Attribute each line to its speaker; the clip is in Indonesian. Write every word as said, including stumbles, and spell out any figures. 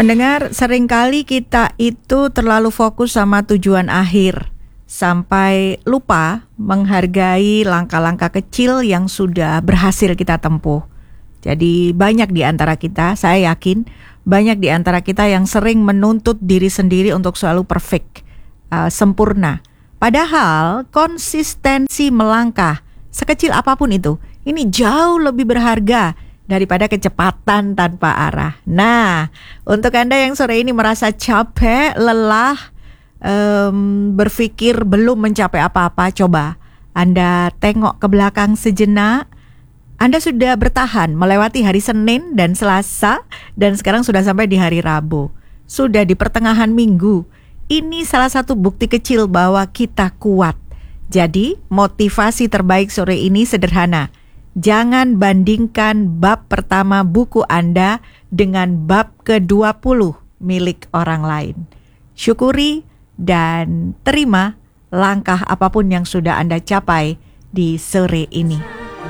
Speaker 1: Pendengar, seringkali kita itu terlalu fokus sama tujuan akhir sampai lupa menghargai langkah-langkah kecil yang sudah berhasil kita tempuh. Jadi banyak di antara kita, saya yakin banyak di antara kita yang sering menuntut diri sendiri untuk selalu perfect, uh, sempurna. Padahal konsistensi melangkah, sekecil apapun itu, ini jauh lebih berharga daripada kecepatan tanpa arah. Nah, untuk Anda yang sore ini merasa capek, lelah, um, berpikir belum mencapai apa-apa, coba Anda tengok ke belakang sejenak. Anda sudah bertahan melewati hari Senin dan Selasa, dan sekarang sudah sampai di hari Rabu. Sudah di pertengahan minggu. Ini salah satu bukti kecil bahwa kita kuat. Jadi, motivasi terbaik sore ini sederhana. Jangan bandingkan bab pertama buku Anda dengan bab kedua puluh milik orang lain. Syukuri dan terima langkah apapun yang sudah Anda capai di sore ini.